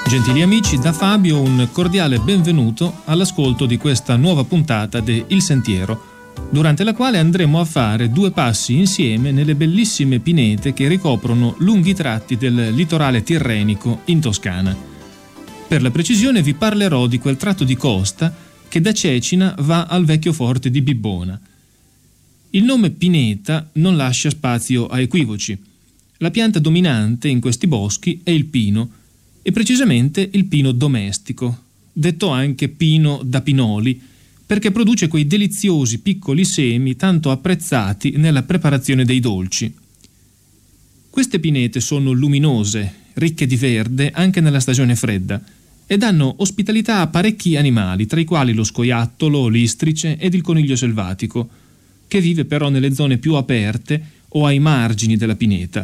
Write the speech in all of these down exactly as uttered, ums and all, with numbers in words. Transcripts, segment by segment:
Gentili amici, da Fabio un cordiale benvenuto all'ascolto di questa nuova puntata de Il Sentiero, durante la quale andremo a fare due passi insieme nelle bellissime pinete che ricoprono lunghi tratti del litorale tirrenico in Toscana. Per la precisione vi parlerò di quel tratto di costa che da Cecina va al vecchio forte di Bibbona. Il nome pineta non lascia spazio a equivoci. La pianta dominante in questi boschi è il pino, e precisamente il pino domestico, detto anche pino da pinoli, perché produce quei deliziosi piccoli semi tanto apprezzati nella preparazione dei dolci. Queste pinete sono luminose, ricche di verde anche nella stagione fredda, e danno ospitalità a parecchi animali, tra i quali lo scoiattolo, l'istrice ed il coniglio selvatico, che vive però nelle zone più aperte o ai margini della pineta.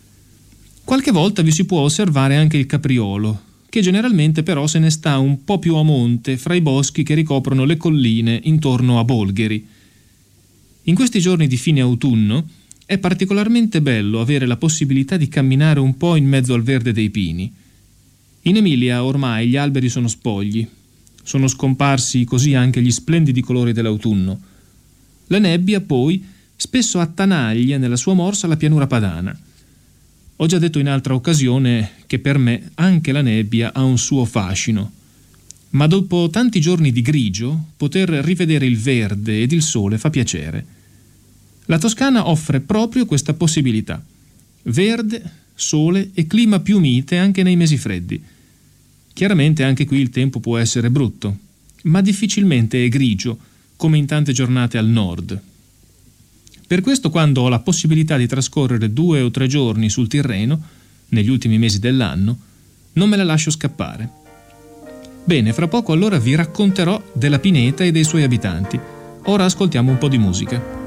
Qualche volta vi si può osservare anche il capriolo, che generalmente però se ne sta un po' più a monte fra i boschi che ricoprono le colline intorno a Bolgheri. In questi giorni di fine autunno è particolarmente bello avere la possibilità di camminare un po' in mezzo al verde dei pini. In Emilia ormai gli alberi sono spogli, sono scomparsi così anche gli splendidi colori dell'autunno. La nebbia poi spesso attanaglia nella sua morsa la pianura padana. Ho già detto in altra occasione che per me anche la nebbia ha un suo fascino, ma dopo tanti giorni di grigio poter rivedere il verde ed il sole fa piacere. La Toscana offre proprio questa possibilità: verde, sole e clima più mite anche nei mesi freddi. Chiaramente anche qui il tempo può essere brutto, ma difficilmente è grigio come in tante giornate al nord. Per questo, quando ho la possibilità di trascorrere due o tre giorni sul Tirreno, negli ultimi mesi dell'anno, non me la lascio scappare. Bene, fra poco allora vi racconterò della pineta e dei suoi abitanti. Ora ascoltiamo un po' di musica.